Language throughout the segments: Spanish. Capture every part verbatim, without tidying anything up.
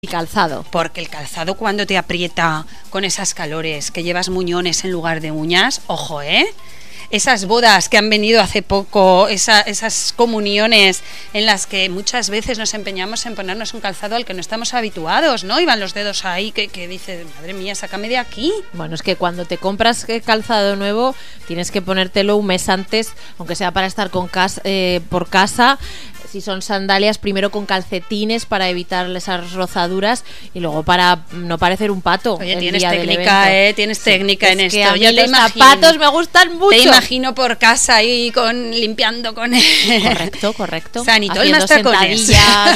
Y calzado. Porque el calzado, cuando te aprieta con esas calores, que llevas muñones en lugar de uñas, ojo, ¿eh? Esas bodas que han venido hace poco, esa, esas comuniones en las que muchas veces nos empeñamos en ponernos un calzado al que no estamos habituados, ¿no? Y van los dedos ahí que, que dices, madre mía, sácame de aquí. Bueno, es que cuando te compras calzado nuevo tienes que ponértelo un mes antes, aunque sea para estar con casa, eh, por casa. Si son sandalias, primero con calcetines para evitar esas rozaduras y luego para no parecer un pato. Oye, tienes técnica, ¿eh? Tienes sí, técnica en es esto. Que a mí Yo los te imagino, zapatos me gustan mucho. Te imagino por casa ahí con limpiando con él. Correcto, correcto. Sanito, haciendo sentadillas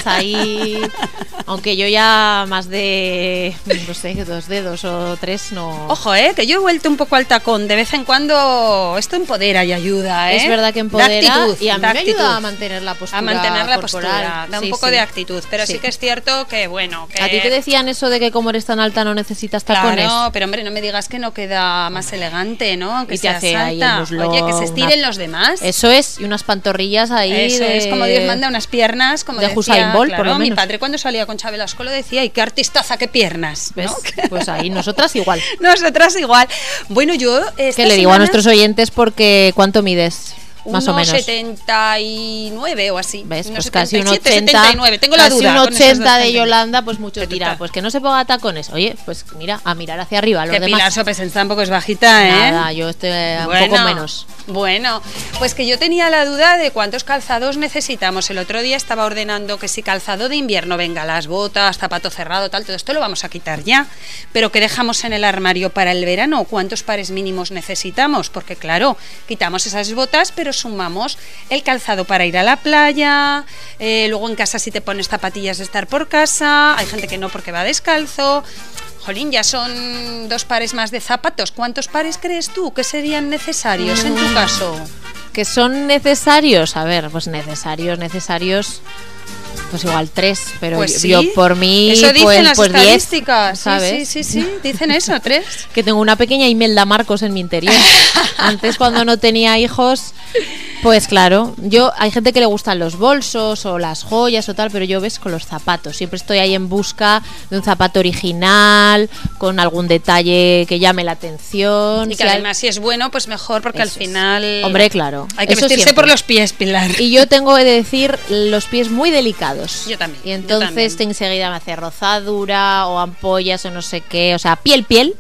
ahí. Aunque yo ya más de, no sé, dos dedos o tres no. Ojo, ¿eh? Que yo he vuelto un poco al tacón. De vez en cuando esto empodera y ayuda, ¿eh? Es verdad que empodera da actitud, y a mí me me actitud. ayuda a mantener la postura. A mantener la corporal. postura, da sí, un poco sí. de actitud, pero sí. sí que es cierto que, bueno, que... ¿A ti te decían eso de que como eres tan alta no necesitas tacones? Claro, pero hombre, no me digas que no queda más elegante, ¿no? Aunque y te seas hace ahí alta. el muslo, Oye, que se estiren una... los demás. Eso es, y unas pantorrillas ahí Eso de... es, como Dios manda, unas piernas, como de decía, Usain Bolt, claro, por lo menos. Mi padre cuando salía con Chabela Escolo decía, y qué artistaza, qué piernas, ¿no? ¿Ves? Pues ahí, nosotras igual. Nosotras igual. Bueno, yo... Esta que le digo semana... a nuestros oyentes porque ¿cuánto mides? Más o menos. setenta y nueve o así. ¿Ves? Unos Pues casi un setenta y siete, ochenta. setenta y nueve. Tengo la casi duda. un ochenta de Yolanda, pues muchos dirán, pues que no se ponga tacones. Oye, pues mira, a mirar hacia arriba. Los que demás. Pilar Sopes tampoco es bajita, ¿eh? Nada, yo estoy bueno, un poco menos. Bueno, pues que yo tenía la duda de cuántos calzados necesitamos. El otro día estaba ordenando que si calzado de invierno, venga, las botas, zapato cerrado, tal, todo esto lo vamos a quitar ya. Pero que dejamos en el armario para el verano, ¿cuántos pares mínimos necesitamos? Porque claro, quitamos esas botas, pero sumamos el calzado para ir a la playa, eh, luego en casa si te pones zapatillas de estar por casa, hay gente que no porque va descalzo. Jolín, ya son dos pares más de zapatos. ¿Cuántos pares crees tú que serían necesarios en tu caso? ¿Que son necesarios? A ver, pues necesarios, necesarios... Pues igual tres, pero pues sí. yo por mí eso dicen pues, las pues estadísticas, diez, ¿sabes? Sí, sí, sí, sí, dicen eso, tres. Que tengo una pequeña Imelda Marcos en mi interior. Antes cuando no tenía hijos, pues claro, yo hay gente que le gustan los bolsos o las joyas o tal, pero yo ves con los zapatos, siempre estoy ahí en busca de un zapato original, con algún detalle que llame la atención. Y que si además hay... si es bueno, pues mejor, porque eso al final... Es. Hombre, claro. Hay que eso vestirse siempre. por los pies, Pilar. Y yo tengo que decir los pies muy delicados. Yo también. Y entonces también. enseguida me hace rozadura o ampollas o no sé qué, o sea, piel, piel.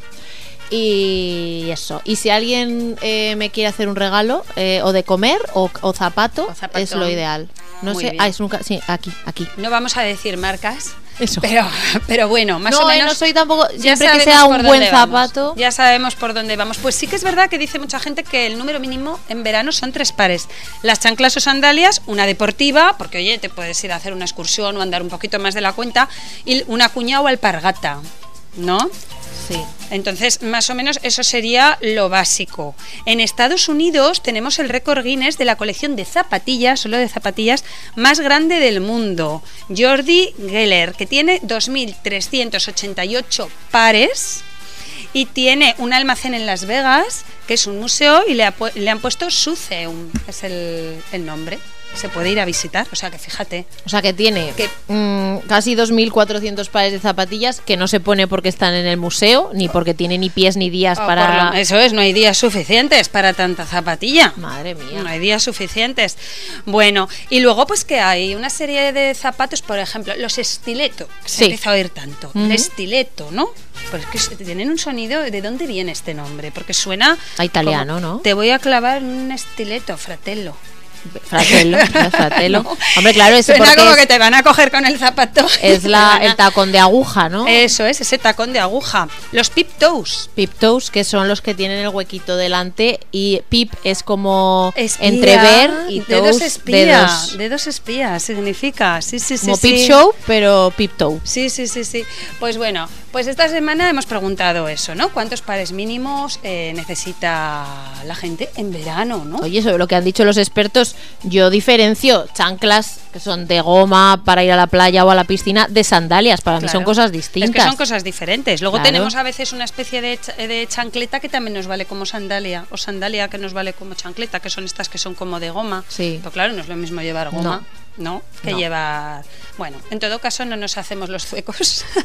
Y eso. Y si alguien eh, me quiere hacer un regalo eh, o de comer o, o, zapato, o zapato, es lo ideal. No Muy sé. bien. Ah, es un, sí, aquí, aquí. No vamos a decir marcas. Eso. Pero, pero bueno, más no, o menos. No soy tampoco. Siempre que sea un buen zapato. Vamos. Ya sabemos por dónde vamos. Pues sí que es verdad que dice mucha gente que el número mínimo en verano son tres pares. Las chanclas o sandalias, una deportiva, porque oye, te puedes ir a hacer una excursión o andar un poquito más de la cuenta, y una cuña o alpargata, ¿no? Sí. Entonces, más o menos eso sería lo básico. En Estados Unidos tenemos el récord Guinness de la colección de zapatillas, solo de zapatillas, más grande del mundo. Jordi Geller, que tiene dos mil trescientos ochenta y ocho pares y tiene un almacén en Las Vegas, que es un museo, y le, ha, le han puesto Suzeum, es el, el nombre. Se puede ir a visitar, o sea que fíjate. O sea que tiene que, mmm, casi dos mil cuatrocientos pares de zapatillas que no se pone porque están en el museo, ni porque tiene ni pies ni días oh, para... Lo, eso es, no hay días suficientes para tanta zapatilla. Madre mía. No hay días suficientes. Bueno, y luego pues que hay una serie de zapatos, por ejemplo, los estileto, que se sí. empieza a oír tanto. Uh-huh. El estileto, ¿no? Pues es que tienen un sonido, ¿de dónde viene este nombre? Porque suena... A italiano, como, ¿no? Te voy a clavar un estileto, fratello. Fratello, fratello. No. Hombre, claro, eso suena como es, que te van a coger con el zapato. Es la, el tacón de aguja, ¿no? Eso es, ese tacón de aguja. Los pip toes. Pip toes, que son los que tienen el huequito delante, y pip es como espía, entrever y toes, dedos espía, dedos. Dedos espía significa, sí, sí, sí. Como sí. peep show, pero pip toe. Sí, sí, sí, sí. Pues bueno, pues esta semana hemos preguntado eso, ¿no? ¿Cuántos pares mínimos eh, necesita la gente en verano, ¿no? Oye, sobre lo que han dicho los expertos, Entonces, yo diferencio chanclas que son de goma para ir a la playa o a la piscina de sandalias. Para Claro. mí son cosas distintas. Es que son cosas diferentes. Luego Claro. tenemos a veces una especie de, ch- de chancleta que también nos vale como sandalia, o sandalia que nos vale como chancleta, que son estas que son como de goma. Sí. Pero claro, no es lo mismo llevar goma, ¿no? Que No. llevar... Bueno, en todo caso no nos hacemos los zuecos.